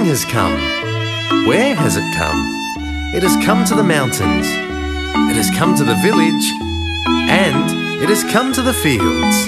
spring has come. Where has it come? It has come to the mountains. It has come to the village. And it has come to the fields.